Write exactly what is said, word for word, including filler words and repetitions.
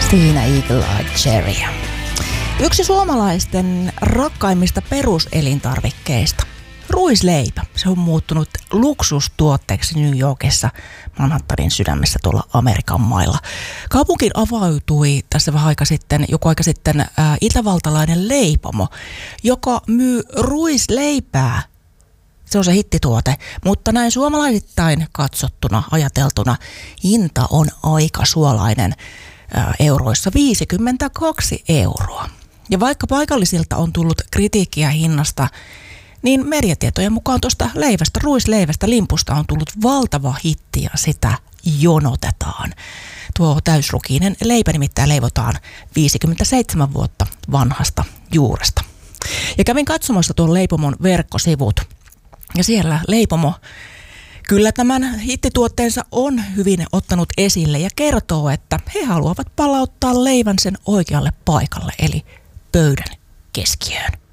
Siinä Eagle Eye Cherry. Yksi suomalaisten rakkaimmista peruselintarvikkeista, ruisleipä. Se on muuttunut luksustuotteeksi New Yorkissa, Manhattanin sydämessä tuolla Amerikan mailla. Kaupunkiin avautui tässä vähän aika sitten, joku aika sitten ää, itävaltalainen leipomo, joka myy ruisleipää. Se on se hittituote, mutta näin suomalaisittain katsottuna, ajateltuna, hinta on aika suolainen ää, euroissa viisikymmentäkaksi euroa. Ja vaikka paikallisilta on tullut kritiikkiä hinnasta, niin mediatietojen mukaan tuosta leivästä, ruisleivästä, limpusta on tullut valtava hitti ja sitä jonotetaan. Tuo täysrukiinen leipä nimittäin leivotaan viisikymmentäseitsemän vuotta vanhasta juuresta. Ja kävin katsomassa tuon leipomon verkkosivut. Ja siellä leipomo kyllä tämän hittituotteensa on hyvin ottanut esille ja kertoo, että he haluavat palauttaa leivän sen oikealle paikalle, eli pöydän keskiöön.